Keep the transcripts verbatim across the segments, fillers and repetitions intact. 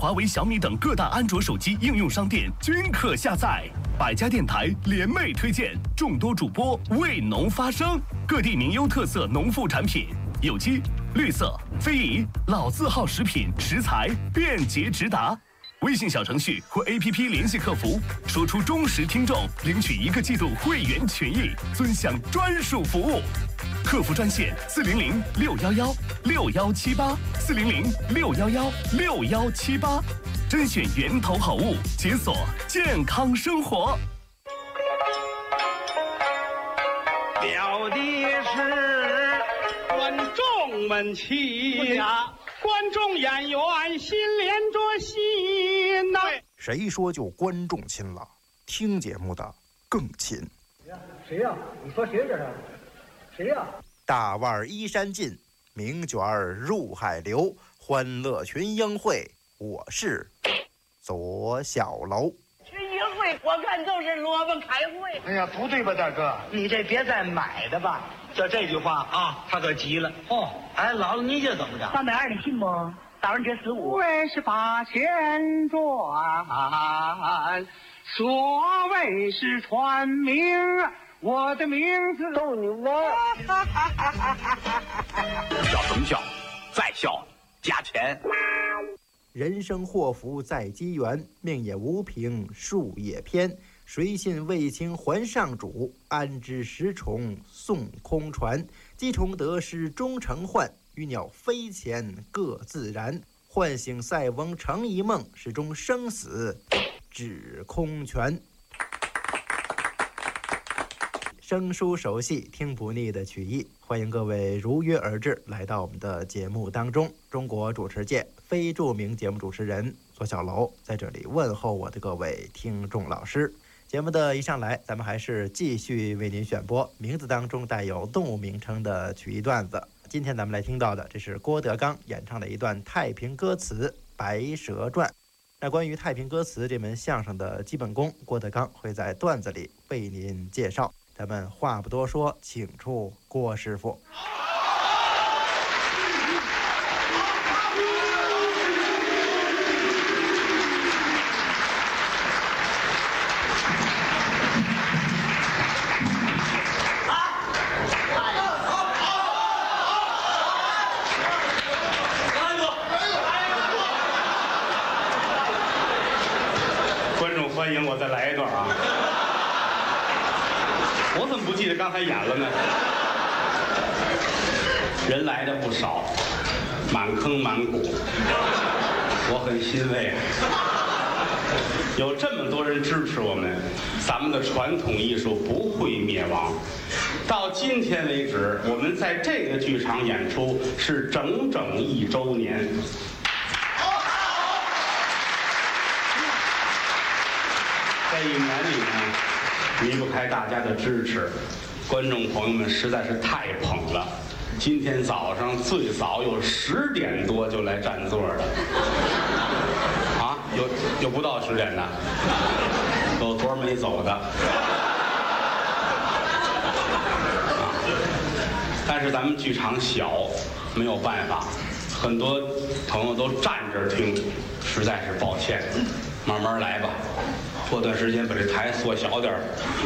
华为、小米等各大安卓手机应用商店均可下载。百家电台联袂推荐，众多主播为农发声，各地名优特色农副产品，有机、绿色、非遗、老字号食品食材便捷直达。微信小程序或 A P P 联系客服，说出忠实听众，领取一个季度会员权益，尊享专属服务。客服专线四零零六幺幺六幺七八四零零六幺幺六幺七八，甄选源头好物，解锁健康生活。 了的是观众们齐呀，观众演员心连着心呐。 谁说就观众亲了？听节目的更亲。 谁呀？你说谁这是？谁呀？ 大腕依山尽，名卷入海流，欢乐群英会，我是左小楼。 群英会我看都是萝卜开会。 哎呀，不对吧，大哥？ 你这别再买的吧。 就这句话啊，他可急了。哦，哎，姥姥，你这怎么着？ 三百二的信不？打完这十五。 为是八千转，所谓是传名，我的名字逗你玩。 笑什么笑？再笑加钱。 人生祸福在机缘，命也无凭术也偏。谁信卫青还上主？安知十重送空船？鸡虫得失终成幻，鱼鸟飞前各自然。唤醒塞翁成一梦，始终生死只空拳。生疏熟悉，听不腻的曲艺，欢迎各位如约而至，来到我们的节目当中。中国主持界非著名节目主持人左小楼在这里问候我的各位听众老师。节目的一上来，咱们还是继续为您选播名字当中带有动物名称的曲艺段子。今天咱们来听到的，这是郭德纲演唱的一段太平歌词《白蛇传》。那关于太平歌词这门相声的基本功，郭德纲会在段子里为您介绍。咱们话不多说，请出郭师傅。 观众欢迎，我再来一段啊！我怎么不记得刚才演了呢？人来的不少，满坑满谷，我很欣慰。有这么多人支持我们，咱们的传统艺术不会灭亡。到今天为止，我们在这个剧场演出是整整一周年。这一年里呢，离不开大家的支持，观众朋友们实在是太捧了。今天早上最早有十点多就来占座的，啊，有有不到十点的，有昨儿没走的，啊，但是咱们剧场小，没有办法，很多朋友都站着听，实在是抱歉，慢慢来吧。过段时间把这台缩小点儿，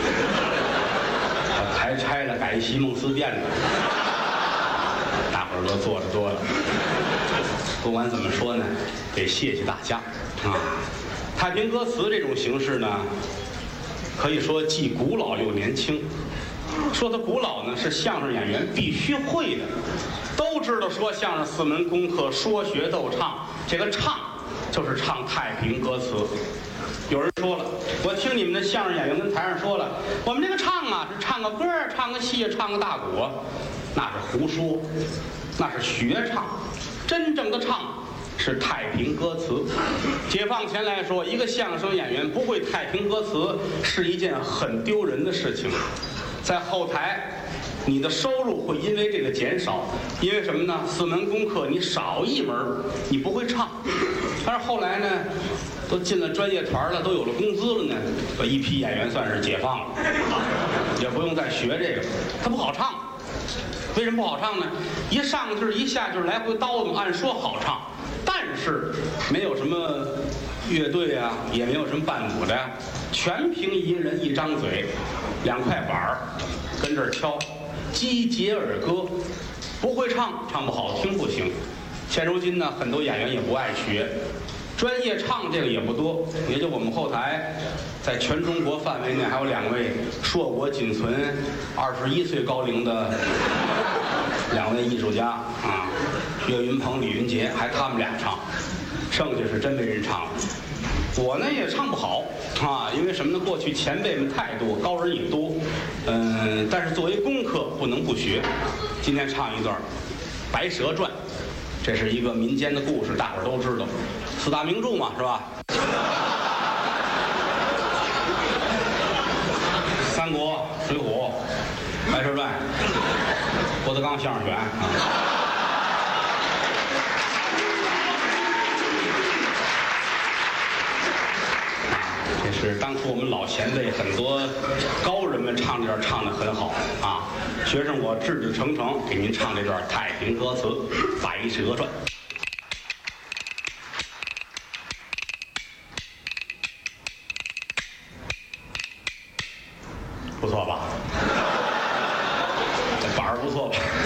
把台拆了改西梦思店的，大伙儿都坐着多了。不管怎么说呢，得谢谢大家啊！太平歌词这种形式呢，可以说既古老又年轻。说它古老呢，是相声演员必须会的，都知道说相声四门功课：说学逗唱。这个唱就是唱太平歌词。有人说了，我听你们的相声演员跟台上说了，我们这个唱啊是唱个歌，唱个戏，唱个大鼓，那是胡说，那是学唱。真正的唱是太平歌词。解放前来说，一个相声演员不会太平歌词是一件很丢人的事情。在后台，你的收入会因为这个减少，因为什么呢？四门功课你少一门，你不会唱。但是后来呢，都进了专业团了，都有了工资了呢，有一批演员算是解放了，也不用再学这个，他不好唱。为什么不好唱呢？一上句一下句来回叨叨，按说好唱，但是没有什么乐队啊，也没有什么伴舞的，全凭一人一张嘴，两块板儿跟这儿敲，击节而歌，不会唱，唱不好听不行。现如今呢，很多演员也不爱学，专业唱这个也不多，也就我们后台，在全中国范围内还有两位硕果仅存、二十一岁高龄的两位艺术家啊，岳云鹏、李云杰，还他们俩唱，剩下是真没人唱了。我呢也唱不好啊，因为什么呢？过去前辈们太多，高人也多，嗯，但是作为功课不能不学。今天唱一段《白蛇传》，这是一个民间的故事，大伙儿都知道，四大名著嘛，是吧？三国、水浒、白蛇传、郭德纲相声选啊。这是当初我们老前辈很多高人们唱这段唱得很好啊，学生我志志诚诚给您唱这段太平歌词《白蛇传》。不错吧？这板儿不错吧？